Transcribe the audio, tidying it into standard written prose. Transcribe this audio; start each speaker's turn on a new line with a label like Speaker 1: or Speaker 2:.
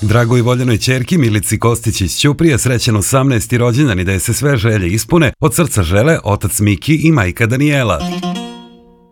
Speaker 1: Dragoj voljenoj ćerki Milici Kostić iz Ćuprije srećen 18. rođendan i da je se sve želje ispune, od srca žele otac Miki i majka Danijela.